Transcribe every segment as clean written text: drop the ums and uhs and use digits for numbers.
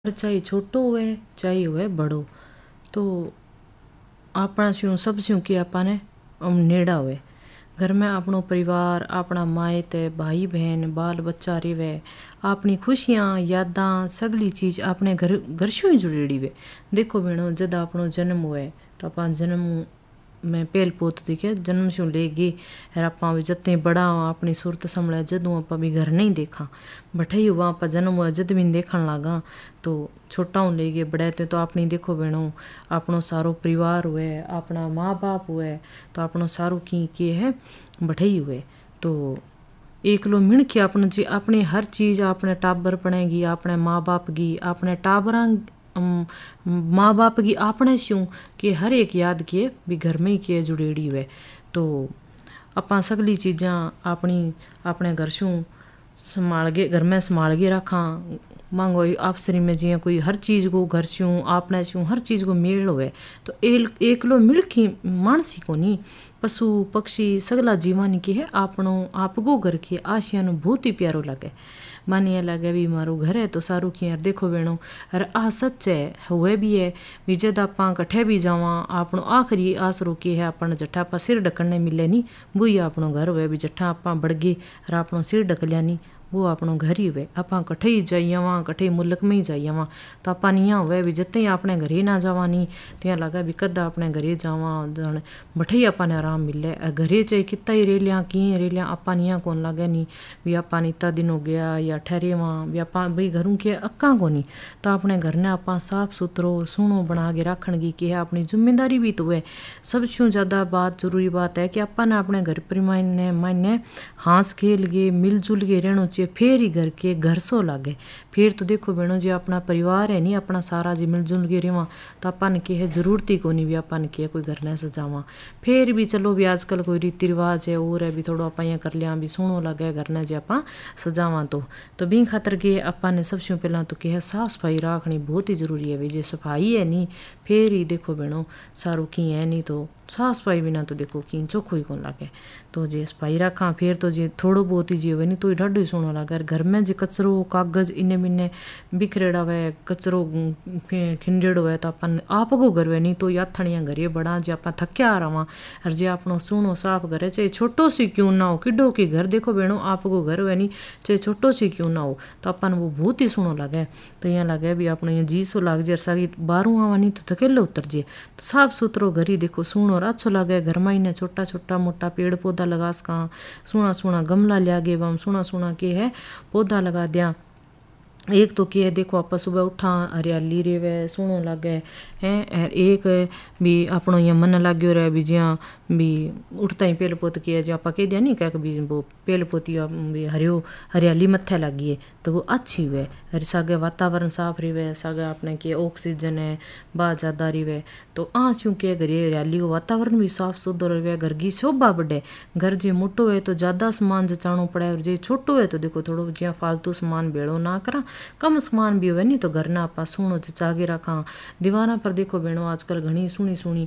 चाहे छोटो हुए चाहे हुए बड़ो तो अपना स्यों सब स्यों कि आपने नेड़ा हुए घर में अपनो परिवार अपना मायत भाई बहन बाल बच्चा रिवे अपनी खुशियाँ यादां सगली चीज अपने घर घर से ही जुड़ेड़ी हुए। देखो भेणो जद अपनो जन्म हुए तो अपन जन्म मैं पेल पोत दिखे जन्म से लेगी और आपा भी जत्ते बड़ा अपनी सूरत संभले जदों आपा भी घर नहीं देखा बठाई हुआ आपा जन्म हुआ जद भी देखण लगा तो छोटा हूँ ले गए बड़े थे तो अपनी देखो बहनों अपनो सारो परिवार हुए अपना माँ बाप हुए तो अपनो सारो की है बठाई हुए तो एक लो मिण के अपन जी अपनी हर चीज अपने टाबर पड़ेगी अपने माँ बाप की अपने टाबरा माँ बाप की अपने स्यों कि हर एक याद किए भी घर में ही किए जुड़ेड़ी हुए तो अपा सगली चीज़ां अपनी अपने घर से संभाल के घर में संभाल के रखा मांगो आपसरी में जिया कोई हर चीज को घर से आपने से हर चीज को मेल हुए तो एकलो मिलकी मानसी को नहीं पशु पक्षी सगला जीवन की है आपनो आपको घर की आशियानो बहुत ही प्यारो लगे मानिए लगे भी मारो घर है तो सारू की यार देखो बेणो अरे आ सच है हुए भी है भी जद आपा कठे भी जावा आपनो आखिरी आसरो की है अपन जट्ठा आपा सिर ढकने मिले नहीं वो ही आपनो घर हुए भी जट्ठा आपा बढ़गे और आपनो सिर ढक लिया नहीं वो अपनो घर ही हुए आपा कठे ही जाइए वहाँ कठे मुल्क में ही जाइए वहाँ तो आपा निया हुए भी जितने अपने घर ही ना जावा नहीं त्या लगा भी कदा अपने घरे जावा जन बठे ही अपन आराम मिले घरे चाहे कितना ही रे लिया कि रे लिया आपा निया कौन लगे नहीं भी आपा इतना दिन हो गया या ठहरे वहाँ भी आपा भाई घरों के अक्का को नहीं तो अपने घर ने आपा साफ सुथरो सोनो बना के रखने की है अपनी जिम्मेदारी भी तो है सब शू ज़्यादा बात जरूरी बात है कि आपा ने अपने घर परिवार ने मायने हंस खेल के मिलजुल के रहना चाहिए फिर ही घर के घर सो लागे फिर तो देखो बहनों जी अपना परिवार है नहीं अपना सारा जी मिलजुल के रेवा तो अपन की है जरूरत ही को नहीं भी अपन की है कोई घर न सजावा फिर भी चलो भी आजकल कोई रीति रिवाज है और है भी थोड़ा अपन यहाँ कर लिया भी सोनो लगे घर न जे अपन सजावा तो भी खातर के अपन ने सबसे पहला तो क्या है साफ सफाई रखनी बहुत ही जरूरी है भी जे सफाई है नहीं फिर ही देखो बहनों सारू की है नहीं तो साफ सफाई बिना तो देखो कि चोखो ही कौन लगे तो जे सफाई रखा फिर तो जे थोड़ो बहुत ही जी हुए नहीं तो ढाडो ही सोना लगे घर में जे कचरो कागज इन्ने बिन्ने बिखरेड़ा हुए कचरो खिंडेड़ो है तो अपन आप को घर हुए नहीं तो याथणिया घरे बड़ा जे अपन थक्या रहा और जे अपनो सोनो साफ करे चाहे छोटो सी क्यों ना हो किडो की घर देखो बहनों आप को घर हुए नहीं चाहे छोटो सी क्यों ना हो तो अपन वो बहुत ही सोनो लगे तो यहाँ लगे भी अपने यहाँ जी सो लग जाए सारी बारू आवा नहीं तो थकेलो उतर जाए तो साफ सुथरो घर ही देखो सोनो और अच्छो लगे घर में ही छोटा छोटा मोटा पेड़ पौधा लगा सका सोना सोना गमला लिया गे वम सोना सोना के है पौधा लगा दिया एक तो क्या है देखो आप सुबह उठा हरियाली रेवे सोनो लगे हैं एक भी अपनो यहाँ मन लाग्यो रहे भी जिया भी उठता ही पेड़ पोत किया जो आप कह दिया नहीं क्या भी वो पेड़ पोती भी हरियो हरियाली मत्थे लगी है तो वो अच्छी हुए अरे सागे वातावरण साफ रहे सागे अपने के ऑक्सीजन है बहुत ज़्यादा रहे तो क्यों के घर हरियाली हो वातावरण भी साफ शुद्ध रहे घर की शोभा बढ़े घर जे मोटो है तो ज़्यादा सामान जचाणो पड़े और जे छोटो है तो देखो थोड़ो जिया फालतू सामान भेड़ो ना करा कम सामान भी हुए नहीं तो घर ना आपा सोनो जचा के रखा दीवारा पर देखो बहनों आजकल घनी सुनी सुनी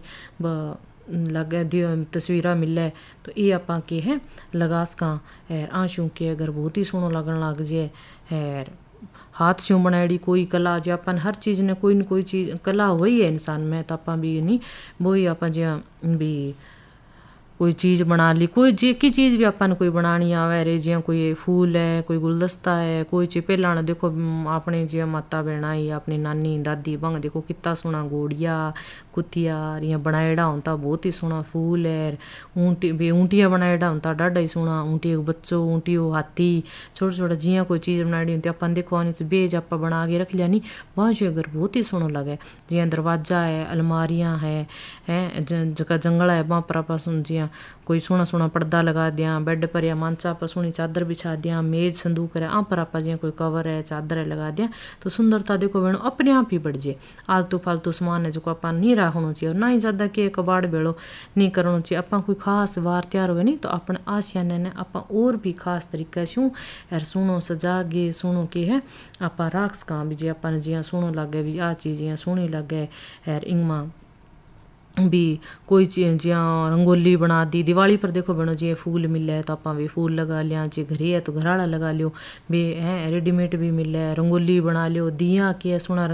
लगे तस्वीरा मिले तो ये आपा के है लगा सका है आशू के अगर बहुत ही सोनो लगन लग जाए है हाथ से बनाई कोई कला जो अपन हर चीज़ ने कोई न कोई चीज़ कला वही है इंसान में तो आपा भी नहीं वो ही आप भी कोई चीज़ बना ली कोई जे की चीज़ भी अपन कोई बनानी आवे रे जिया कोई फूल है कोई गुलदस्ता है कोई चे पहला देखो अपने जिया माता बहना ही अपनी नानी दादी बंग देखो कितना सोना गोड़िया कुतिया या बनाएड़ा होता बहुत ही सोना फूल है ऊँटिया बनाएड़ा होता डाढ़ा ही सोना ऊँटी बच्चों ऊँटी हाथी छोटा छोटा जिया कोई चीज़ बनाई होती अपन देखो आनी तो बेज आप बना के रख लिया नहीं वहाँ जो अगर बहुत ही सोना लगे जिया दरवाजा है अलमारियाँ है जगह जंगल है वहाँ पर आप सुन जिया कोई सोना सोना पर्दा लगा दिया बेड पर या मांचा पर सोनी चादर बिछा दिया मेज संदूक है पर आप जिया कोई कवर है चादर है लगा दिया तो सुंदरता देखो बहनों अपने आप ही बढ़ जाए आलतू फालतू सामान है जो अपन नहीं रखना चाहिए और ना ही ज़्यादा के कबाड़ बेड़ो नहीं करना चाहिए अपन कोई खास वार तैयार हुए नहीं तो अपन आसियाने ने अपन और भी खास तरीके से यार सुनो सजा गे सुनो के है आप राख सका भी जे अपन जिया सुनो लगे भी आ चीज़ जिया सोहनी लगे यार इंगमा भी कोई चीज जिया रंगोली बना दी। दिवाली पर देखो बनो जी फूल मिले तो आप भी फूल लगा लिया, जे घरे है तो घर वाला लगा लियो। भी है रेडीमेड भी मिले, रंगोली बना लियो, दिया के सोना